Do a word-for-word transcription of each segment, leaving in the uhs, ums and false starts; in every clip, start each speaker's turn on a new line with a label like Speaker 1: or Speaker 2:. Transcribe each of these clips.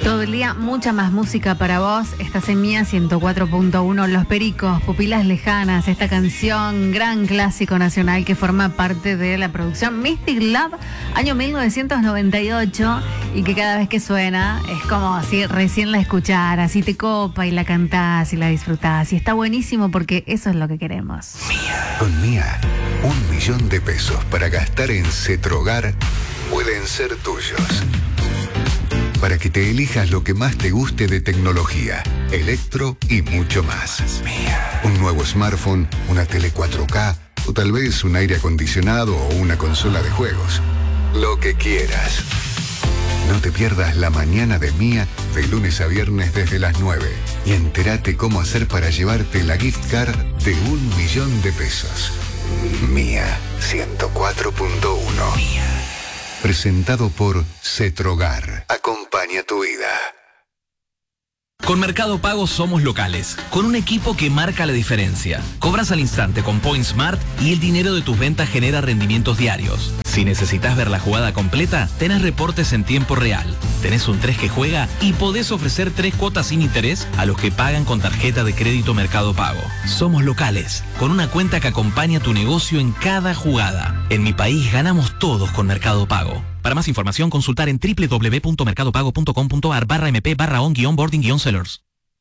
Speaker 1: Todo el día, mucha más música para vos. Estás en Mía ciento cuatro punto uno. Los Pericos, Pupilas Lejanas. Esta canción, gran clásico nacional que forma parte de la producción Mystic Love, año mil novecientos noventa y ocho. Y que cada vez que suena es como si recién la escucharas, y te copa y la cantás y la disfrutás. Y está buenísimo porque eso es lo que queremos.
Speaker 2: Mía. Con Mía, un millón de pesos para gastar en Cetrogar pueden ser tuyos. Para que te elijas lo que más te guste de tecnología, electro y mucho más. Mía. Un nuevo smartphone, una tele cuatro K o tal vez un aire acondicionado o una consola de juegos. Lo que quieras. No te pierdas la mañana de Mía de lunes a viernes desde las nueve y entérate cómo hacer para llevarte la gift card de un millón de pesos. Mía ciento cuatro punto uno. Mía. Presentado por Cetrogar. Acompaña tu vida.
Speaker 3: Con Mercado Pago somos locales, con un equipo que marca la diferencia. Cobras al instante con Point Smart y el dinero de tus ventas genera rendimientos diarios. Si necesitas ver la jugada completa, tenés reportes en tiempo real. Tenés un tres que juega y podés ofrecer tres cuotas sin interés a los que pagan con tarjeta de crédito Mercado Pago. Somos locales, con una cuenta que acompaña tu negocio en cada jugada. En mi país ganamos todos con Mercado Pago. Para más información, consultar en doble u doble u doble u punto mercado pago punto com punto a r barra mp barra on guión boarding guión sellers.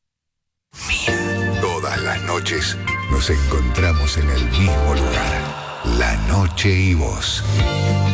Speaker 2: Todas las noches nos encontramos en el mismo lugar. La Noche y Vos.